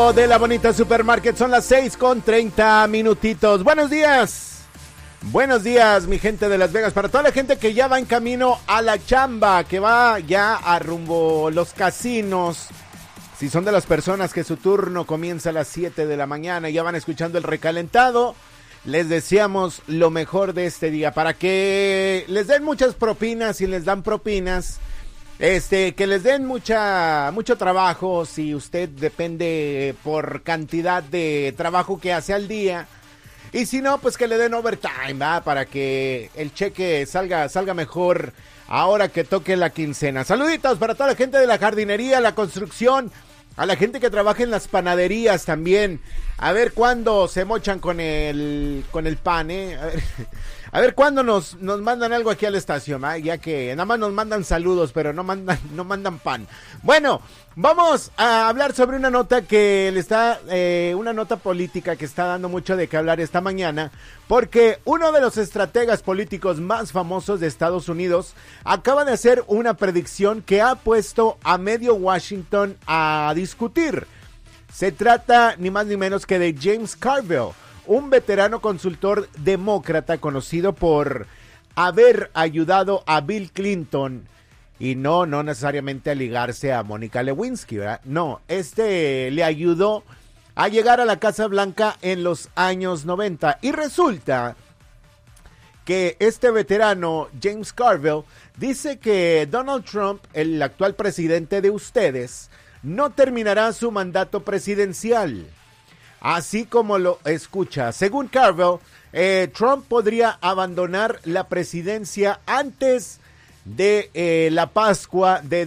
Radio de la Bonita Supermarket. Son las 6:30. Buenos días, mi gente de Las Vegas. Para toda la gente que ya va en camino a la chamba, que va ya a rumbo los casinos. Si son de las personas que su turno comienza a las 7 de la mañana y ya van escuchando el recalentado, les deseamos lo mejor de este día. Para que les den muchas propinas, si les dan propinas. Que les den mucho trabajo, si usted depende por cantidad de trabajo que hace al día. Y si no, pues que le den overtime, ¿va? Para que el cheque salga mejor ahora que toque la quincena. Saluditos para toda la gente de la jardinería, la construcción, a la gente que trabaja en las panaderías también. A ver cuándo se mochan con el pan, ¿eh? A ver cuándo nos mandan algo aquí a la estación, ¿eh? Ya que nada más nos mandan saludos, pero no mandan pan. Bueno, vamos a hablar sobre una nota una nota política que está dando mucho de qué hablar esta mañana, porque uno de los estrategas políticos más famosos de Estados Unidos acaba de hacer una predicción que ha puesto a medio Washington a discutir. Se trata ni más ni menos que de James Carville, un veterano consultor demócrata conocido por haber ayudado a Bill Clinton y no necesariamente a ligarse a Mónica Lewinsky, ¿verdad? No, le ayudó a llegar a la Casa Blanca en los años 90 y resulta que este veterano James Carville dice que Donald Trump, el actual presidente de ustedes, no terminará su mandato presidencial. Así como lo escucha, según Carville, Trump podría abandonar la presidencia antes de la Pascua de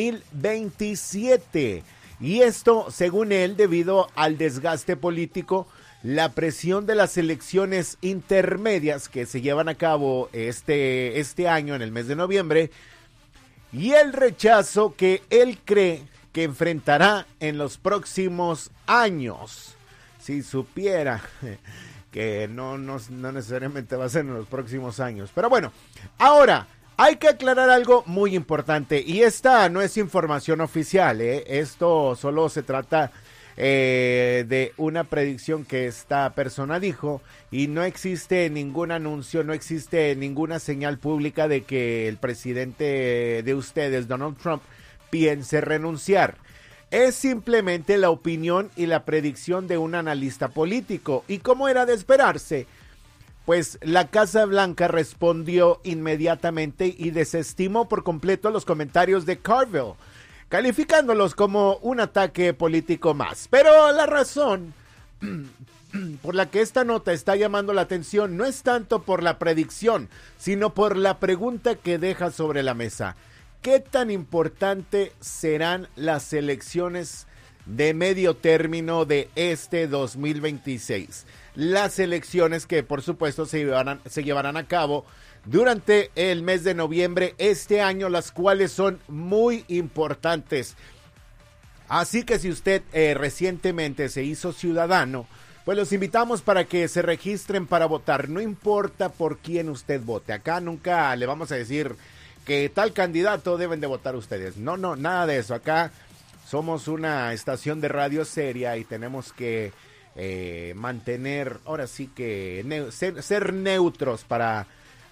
2027. Y esto, según él, debido al desgaste político, la presión de las elecciones intermedias que se llevan a cabo este año en el mes de noviembre y el rechazo que él cree que enfrentará en los próximos años. Si supiera que no necesariamente va a ser en los próximos años. Pero bueno, ahora hay que aclarar algo muy importante. Y esta no es información oficial, ¿eh? Esto solo se trata de una predicción que esta persona dijo. Y no existe ningún anuncio, no existe ninguna señal pública de que el presidente de ustedes, Donald Trump, piense renunciar. Es simplemente la opinión y la predicción de un analista político. ¿Y cómo era de esperarse? Pues la Casa Blanca respondió inmediatamente y desestimó por completo los comentarios de Carville, calificándolos como un ataque político más. Pero la razón por la que esta nota está llamando la atención no es tanto por la predicción, sino por la pregunta que deja sobre la mesa. ¿Qué tan importante serán las elecciones de medio término de este 2026? Las elecciones que por supuesto se llevarán a cabo durante el mes de noviembre este año, las cuales son muy importantes. Así que si usted recientemente se hizo ciudadano, pues los invitamos para que se registren para votar. No importa por quién usted vote. Acá nunca le vamos a decir que tal candidato deben de votar ustedes. No, nada de eso. Acá somos una estación de radio seria y tenemos que mantener, ahora sí que ser neutros para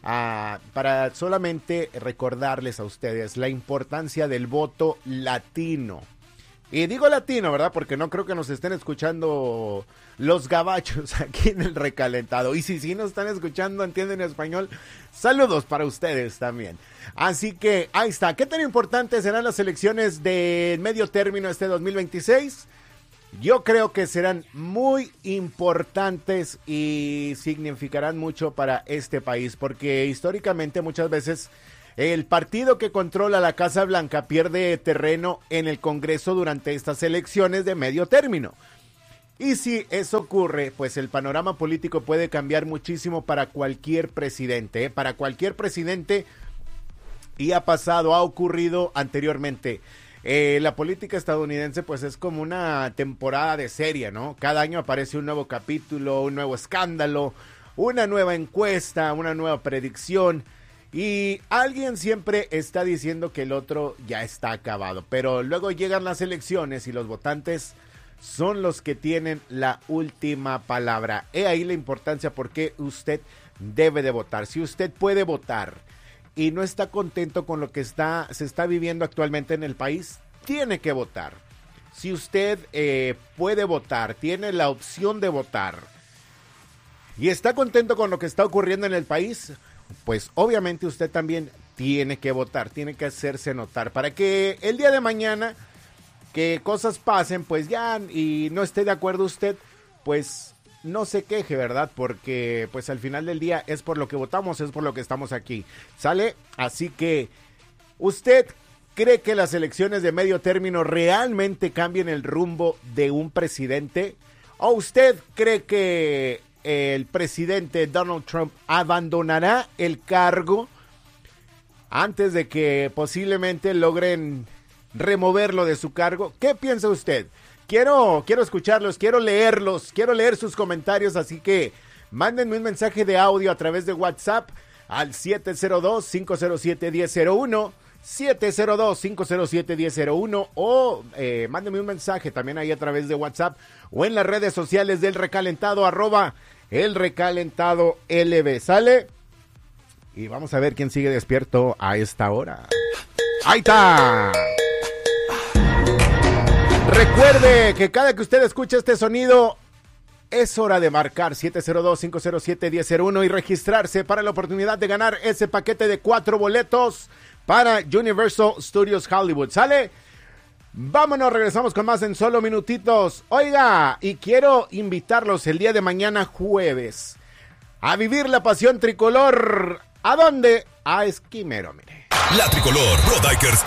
solamente recordarles a ustedes la importancia del voto latino. Y digo latino, ¿verdad? Porque no creo que nos estén escuchando los gabachos aquí en el recalentado. Y si nos están escuchando, entienden español, saludos para ustedes también. Así que ahí está. ¿Qué tan importantes serán las elecciones de medio término este 2026? Yo creo que serán muy importantes y significarán mucho para este país, porque históricamente muchas veces el partido que controla la Casa Blanca pierde terreno en el Congreso durante estas elecciones de medio término. Y si eso ocurre, pues el panorama político puede cambiar muchísimo para cualquier presidente, ¿eh? Para cualquier presidente, y ha ocurrido anteriormente. La política estadounidense pues es como una temporada de serie, ¿no? Cada año aparece un nuevo capítulo, un nuevo escándalo, una nueva encuesta, una nueva predicción. Y alguien siempre está diciendo que el otro ya está acabado, pero luego llegan las elecciones y los votantes son los que tienen la última palabra. He ahí la importancia por qué usted debe de votar. Si usted puede votar y no está contento con lo que se está viviendo actualmente en el país, tiene que votar. Si usted puede votar, tiene la opción de votar y está contento con lo que está ocurriendo en el país, pues obviamente usted también tiene que votar, tiene que hacerse notar para que el día de mañana que cosas pasen, pues ya, y no esté de acuerdo usted, pues no se queje, ¿verdad? Porque pues al final del día es por lo que votamos, es por lo que estamos aquí, ¿sale? Así que, ¿usted cree que las elecciones de medio término realmente cambien el rumbo de un presidente? ¿O usted cree que el presidente Donald Trump abandonará el cargo antes de que posiblemente logren removerlo de su cargo? ¿Qué piensa usted? Quiero escucharlos, quiero leer sus comentarios, así que mándenme un mensaje de audio a través de WhatsApp al 702-507-1001, 702-507-1001 o mándenme un mensaje también ahí a través de WhatsApp o en las redes sociales del Recalentado, @elrecalentadolb, ¿sale? Y vamos a ver quién sigue despierto a esta hora. ¡Ahí está! Recuerde que cada que usted escuche este sonido, es hora de marcar 702-507-1001 y registrarse para la oportunidad de ganar ese paquete de 4 boletos para Universal Studios Hollywood. ¿Sale? Vámonos, regresamos con más en solo minutitos. Oiga, y quiero invitarlos el día de mañana jueves a vivir la pasión tricolor. ¿A dónde? A Esquimero, mire. La Tricolor, Pro Dikers